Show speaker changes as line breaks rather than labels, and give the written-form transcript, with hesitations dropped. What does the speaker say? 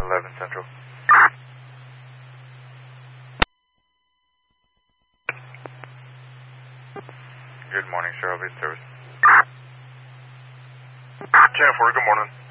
11 Central. Good morning, Cheryl Beach Service.
10-4, good morning.